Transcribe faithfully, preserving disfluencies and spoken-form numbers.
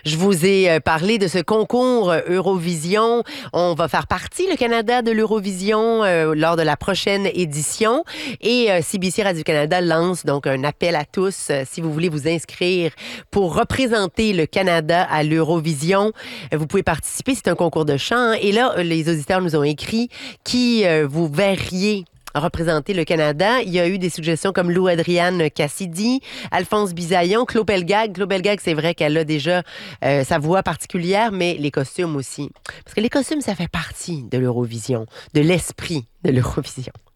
Je vous ai euh, parlé de ce concours euh, Eurovision. On va faire partie, le Canada, de l'Eurovision euh, lors de la prochaine édition. Et euh, C B C Radio-Canada lance donc un appel à tous euh, si vous voulez vous inscrire pour représenter le Canada à l'Eurovision. Euh, vous pouvez participer, c'est un concours de chant. Hein. Et là, les auditeurs nous ont écrit qui euh, vous verriez représenter le Canada. Il y a eu des suggestions comme Lou Adriane Cassidy, Alphonse Bisaillon, Claude Pelgag. Claude Pelgag, c'est vrai qu'elle a déjà euh, sa voix particulière, mais les costumes aussi. Parce que les costumes, ça fait partie de l'Eurovision, de l'esprit de l'Eurovision.